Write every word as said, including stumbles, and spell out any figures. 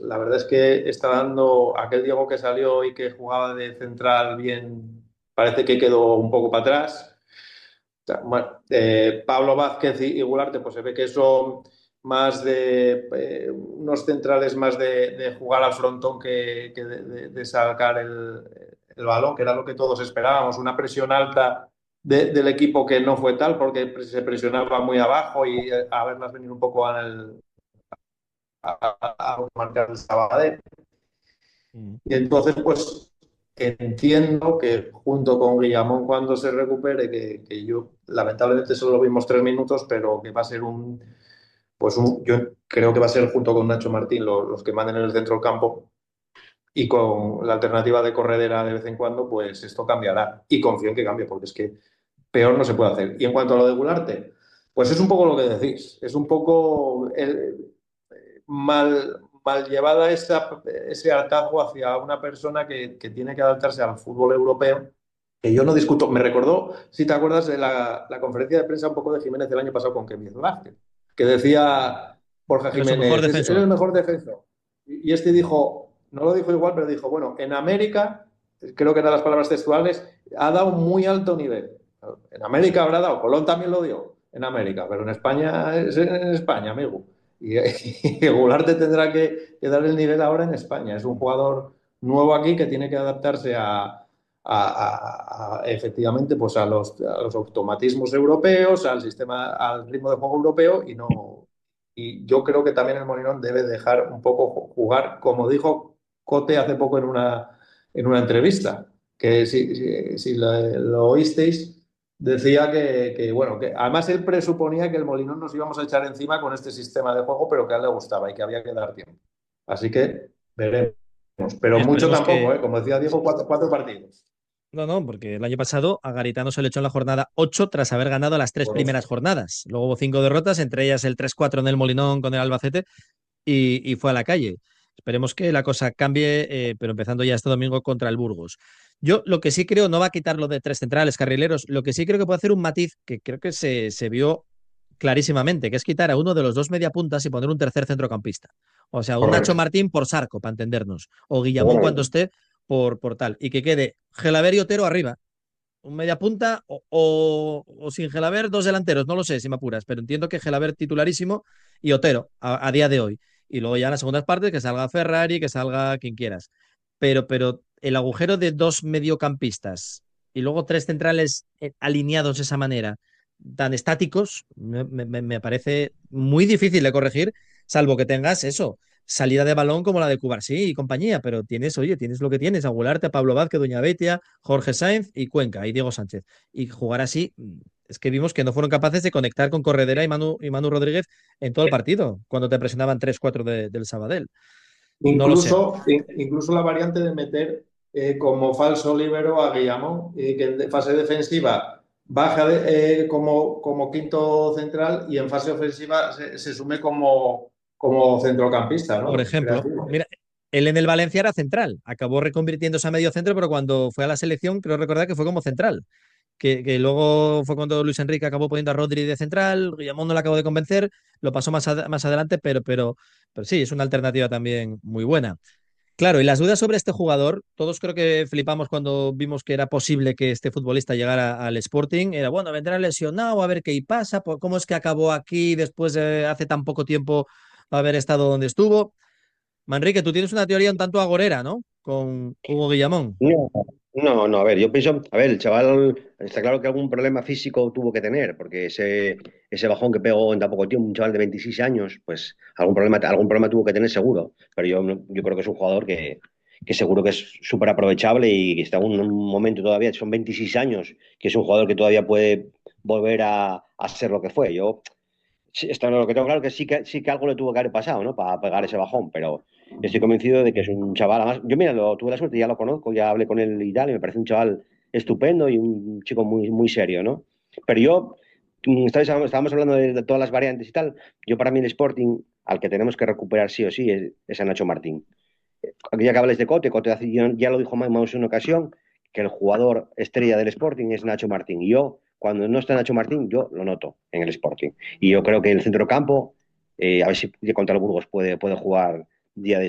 la verdad es que está dando aquel Diego que salió y que jugaba de central bien, parece que quedó un poco para atrás. Bueno, eh, Pablo Vázquez y, y Gularte, pues se ve que son más de eh, unos centrales más de, de jugar al frontón que, que de, de- de sacar el, el balón, que era lo que todos esperábamos, una presión alta de- del equipo que no fue tal porque se presionaba muy abajo y eh, a verlas venir un poco al, a, a- a marcar el Sabadell. Mm. Y entonces, pues entiendo que junto con Guillamón cuando se recupere, que, que yo lamentablemente solo vimos tres minutos, pero que va a ser un, pues un, yo creo que va a ser junto con Nacho Martín los, los que manden en el centro del campo y con la alternativa de corredera de vez en cuando, pues esto cambiará. Y confío en que cambie, porque es que peor no se puede hacer. Y en cuanto a lo de Gularte, pues es un poco lo que decís, es un poco el, mal, mal llevada esa, ese hartazgo hacia una persona que, que, tiene que adaptarse al fútbol europeo, que yo no discuto. Me recordó, si te acuerdas, de la, la conferencia de prensa un poco de Jiménez el año pasado con Kevin Vázquez, que decía Borja Era su mejor Jiménez, es, es el defensor. mejor defensor. Y este dijo, no lo dijo igual, pero dijo, bueno, en América, creo que eran las palabras textuales, ha dado muy alto nivel. En América habrá dado, Colón también lo dio, en América, pero en España es en España, amigo. Y, y Goulart tendrá que, que, dar el nivel ahora en España. Es un jugador nuevo aquí que tiene que adaptarse a, a, a, a efectivamente pues a, los, a los automatismos europeos, al sistema, al ritmo de juego europeo y no. Y yo creo que también el Molinón debe dejar un poco jugar, como dijo Cote hace poco en una, en una entrevista, que si, si, si lo, lo oísteis, decía que, que, bueno, que además él presuponía que el Molinón nos íbamos a echar encima con este sistema de juego, pero que a él le gustaba y que había que dar tiempo. Así que veremos. Pero mucho Esperemos tampoco, que... ¿eh? Como decía Diego, cuatro, cuatro partidos. No, no, porque el año pasado a Garitano se le echó en la jornada ocho tras haber ganado las tres Por eso. primeras jornadas. Luego hubo cinco derrotas, entre ellas el tres cuatro en el Molinón con el Albacete, y, y fue a la calle. Esperemos que la cosa cambie, eh, pero empezando ya este domingo contra el Burgos. Yo lo que sí creo, no va a quitar lo de tres centrales, carrileros, lo que sí creo que puede hacer un matiz que creo que se, se vio clarísimamente, que es quitar a uno de los dos mediapuntas y poner un tercer centrocampista. O sea, un Nacho Correcto. Martín por Sarco, para entendernos, o Guillamón cuando Correcto. esté por, por tal, y que quede Gelaber y Otero arriba, un mediapunta o, o, o sin Gelaber, dos delanteros, no lo sé si me apuras, pero entiendo que Gelaber titularísimo y Otero a, a día de hoy. Y luego ya en las segundas partes que salga Ferrari, que salga quien quieras. Pero, pero el agujero de dos mediocampistas y luego tres centrales eh, alineados de esa manera, tan estáticos, me, me, me parece muy difícil de corregir, salvo que tengas eso, salida de balón como la de Cubarsí y compañía, pero tienes, oye, tienes lo que tienes, a Gularte, Pablo Vázquez, Doña Betia, Jorge Sainz y Cuenca y Diego Sánchez. Y jugar así, es que vimos que no fueron capaces de conectar con Corredera y Manu, y Manu Rodríguez en todo el partido, cuando te presionaban tres cuatro de, del Sabadell. No lo sé. Incluso, incluso la variante de meter eh, como falso líbero a Guillamón, eh, que en fase defensiva baja de, eh, como, como, quinto central y en fase ofensiva se, se sume como, como centrocampista, Por ¿no? ejemplo, Creativo. mira, él en el Valencia era central, acabó reconvirtiéndose a medio centro, pero cuando fue a la selección, creo recordar que fue como central. Que, que, luego fue cuando Luis Enrique acabó poniendo a Rodri de central, Guillamón no le acabó de convencer, lo pasó más, ad más adelante, pero, pero, pero sí, es una alternativa también muy buena. Claro, y las dudas sobre este jugador, todos creo que flipamos cuando vimos que era posible que este futbolista llegara al Sporting. Era, bueno, vendrá lesionado, a ver qué pasa, cómo es que acabó aquí después de hace tan poco tiempo haber estado donde estuvo. Manrique, tú tienes una teoría un tanto agorera, ¿no? Con Hugo Guillamón. No, no, no, a ver, yo pienso, a ver, el chaval está claro que algún problema físico tuvo que tener, porque ese, ese bajón que pegó en tan poco tiempo, un chaval de veintiséis años, pues algún problema, algún problema tuvo que tener seguro, pero yo, no- yo creo que es un jugador que, que seguro que es súper aprovechable y que está en un momento todavía, son veintiséis años, que es un jugador que todavía puede volver a, a ser lo que fue. Yo sí, está, lo que tengo claro que sí que sí que algo le tuvo que haber pasado, ¿no? Para pegar ese bajón, pero estoy convencido de que es un chaval, además, yo mira, lo, tuve la suerte, ya lo conozco, ya hablé con él y tal, y me parece un chaval estupendo y un chico muy, muy serio, ¿no? Pero yo, mm, estáis- estábamos hablando de, de todas las variantes y tal, yo para mí el Sporting, al que tenemos que recuperar sí o sí, es, es a Nacho Martín. Aquí ya que habláis de Cote, Cote hace- ya ya lo dijo Maus en una ocasión, que el jugador estrella del Sporting es Nacho Martín. Y yo, cuando no está Nacho Martín, yo lo noto en el Sporting. Y yo creo que en el centrocampo, eh, a ver si contra el Burgos puede, puede jugar día de